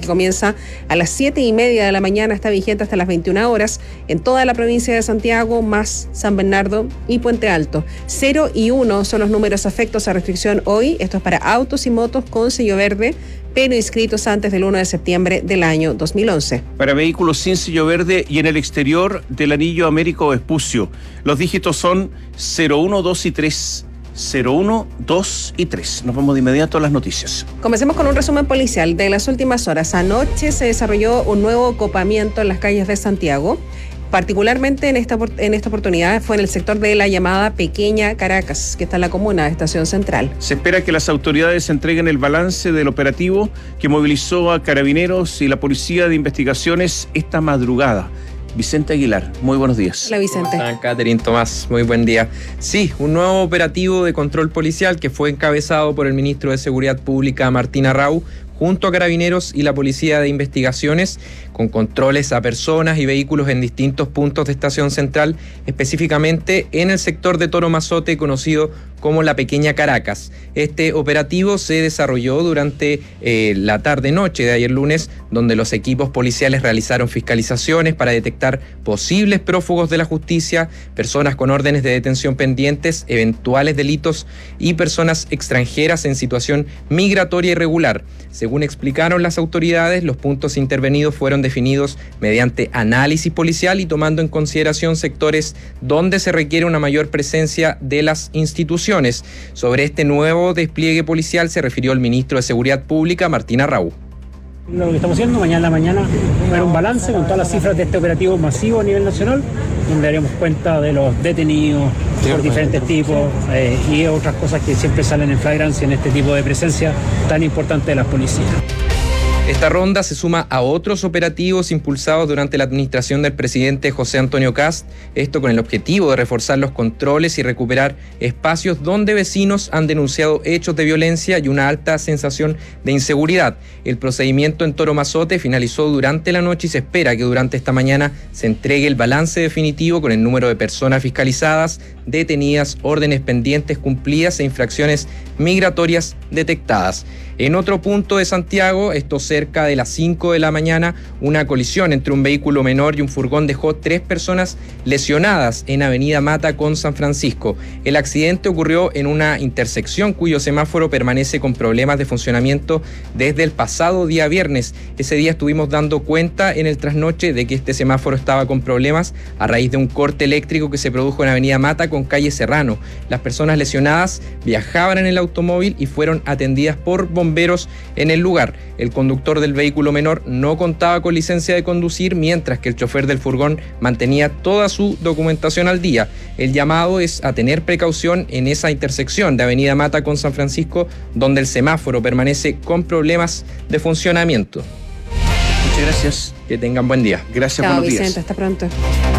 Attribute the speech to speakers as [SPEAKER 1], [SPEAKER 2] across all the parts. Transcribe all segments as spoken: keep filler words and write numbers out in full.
[SPEAKER 1] que comienza a las siete y media de la mañana, está vigente hasta las veintiuna horas en toda la provincia de Santiago, más San Bernardo y Puente Alto. cero y uno son los números afectos a restricción hoy. Esto es para autos y motos con sello verde, pero inscritos antes del uno de septiembre del año dos mil once.
[SPEAKER 2] Para vehículos sin sello verde y en el exterior del anillo Américo Vespucio, los dígitos son cero uno, dos y tres. cero uno, dos y tres. Nos vamos de inmediato a las noticias.
[SPEAKER 1] Comencemos con un resumen policial de las últimas horas. Anoche se desarrolló un nuevo copamiento en las calles de Santiago. Particularmente en esta, en esta oportunidad fue en el sector de la llamada Pequeña Caracas, que está en la comuna de Estación Central.
[SPEAKER 2] Se espera que las autoridades entreguen el balance del operativo que movilizó a Carabineros y la Policía de Investigaciones esta madrugada. Vicente Aguilar, muy buenos días.
[SPEAKER 1] Hola, Vicente.
[SPEAKER 3] Hola, Catherine Tomás, muy buen día. Sí, un nuevo operativo de control policial que fue encabezado por el ministro de Seguridad Pública, Martín Arrau, junto a Carabineros y la Policía de Investigaciones, con controles a personas y vehículos en distintos puntos de Estación Central, específicamente en el sector de Toro Mazote, conocido como la Pequeña Caracas. Este operativo se desarrolló durante eh, la tarde-noche de ayer lunes, donde los equipos policiales realizaron fiscalizaciones para detectar posibles prófugos de la justicia, personas con órdenes de detención pendientes, eventuales delitos y personas extranjeras en situación migratoria irregular. Según explicaron las autoridades, los puntos intervenidos fueron definidos mediante análisis policial y tomando en consideración sectores donde se requiere una mayor presencia de las instituciones. Sobre este nuevo despliegue policial se refirió el ministro de Seguridad Pública, Martín Arrau.
[SPEAKER 4] Lo que estamos haciendo, mañana en la mañana vamos a ver un balance con todas las cifras de este operativo masivo a nivel nacional, donde daremos cuenta de los detenidos por diferentes tipos eh, y otras cosas que siempre salen en flagrancia en este tipo de presencia tan importante de las policías.
[SPEAKER 3] Esta ronda se suma a otros operativos impulsados durante la administración del presidente José Antonio Kast, esto con el objetivo de reforzar los controles y recuperar espacios donde vecinos han denunciado hechos de violencia y una alta sensación de inseguridad. El procedimiento en Toro Mazote finalizó durante la noche y se espera que durante esta mañana se entregue el balance definitivo con el número de personas fiscalizadas, detenidas, órdenes pendientes cumplidas e infracciones migratorias detectadas. En otro punto de Santiago, esto cerca de las cinco de la mañana, una colisión entre un vehículo menor y un furgón dejó tres personas lesionadas en Avenida Mata con San Francisco. El accidente ocurrió en una intersección cuyo semáforo permanece con problemas de funcionamiento desde el pasado día viernes. Ese día estuvimos dando cuenta en el trasnoche de que este semáforo estaba con problemas a raíz de un corte eléctrico que se produjo en Avenida Mata con calle Serrano. Las personas lesionadas viajaban en el automóvil y fueron atendidas por bomberos en el lugar. El conductor del vehículo menor no contaba con licencia de conducir, mientras que el chofer del furgón mantenía toda su documentación al día. El llamado es a tener precaución en esa intersección de Avenida Mata con San Francisco, donde el semáforo permanece con problemas de funcionamiento.
[SPEAKER 2] Muchas gracias.
[SPEAKER 3] Que tengan buen día.
[SPEAKER 2] Gracias,
[SPEAKER 1] Chao,
[SPEAKER 2] buenos días.
[SPEAKER 1] Vicente, hasta pronto.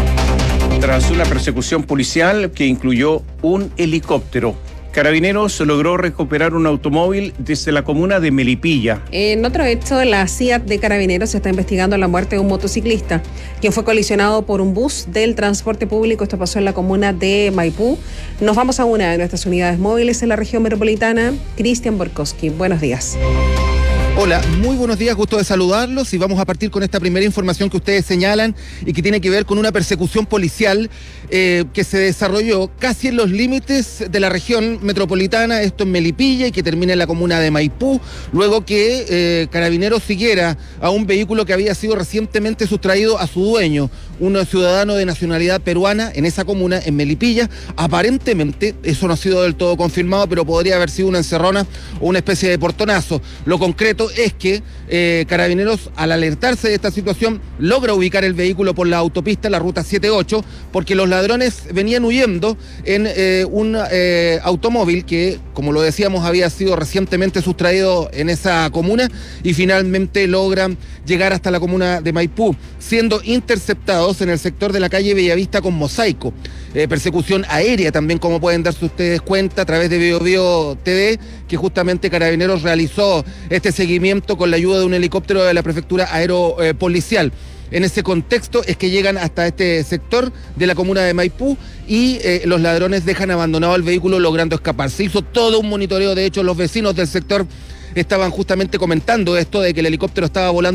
[SPEAKER 2] Tras una persecución policial que incluyó un helicóptero, Carabineros logró recuperar un automóvil desde la comuna de Melipilla.
[SPEAKER 1] En otro hecho, la C I A T de Carabineros está investigando la muerte de un motociclista, quien fue colisionado por un bus del transporte público. Esto pasó en la comuna de Maipú. Nos vamos a una de nuestras unidades móviles en la región metropolitana. Cristian Borkowski, buenos días.
[SPEAKER 5] Hola, muy buenos días, gusto de saludarlos y vamos a partir con esta primera información que ustedes señalan y que tiene que ver con una persecución policial eh, que se desarrolló casi en los límites de la región metropolitana, esto en Melipilla, y que termina en la comuna de Maipú, luego que eh, Carabineros siguiera a un vehículo que había sido recientemente sustraído a su dueño, un ciudadano de nacionalidad peruana en esa comuna, en Melipilla. Aparentemente, eso no ha sido del todo confirmado, pero podría haber sido una encerrona o una especie de portonazo. Lo concreto es que eh, Carabineros, al alertarse de esta situación, logra ubicar el vehículo por la autopista, la ruta siete ocho, porque los ladrones venían huyendo en eh, un eh, automóvil que, como lo decíamos, había sido recientemente sustraído en esa comuna y finalmente logran llegar hasta la comuna de Maipú, siendo interceptados en el sector de la calle Bellavista con Mosaico. Eh, persecución aérea también, como pueden darse ustedes cuenta, a través de Bio Bio T V, que justamente Carabineros realizó este seguimiento con la ayuda de un helicóptero de la Prefectura Aeropolicial. En ese contexto es que llegan hasta este sector de la comuna de Maipú y eh, los ladrones dejan abandonado el vehículo logrando escapar. Se hizo todo un monitoreo, de hecho los vecinos del sector estaban justamente comentando esto de que el helicóptero estaba volando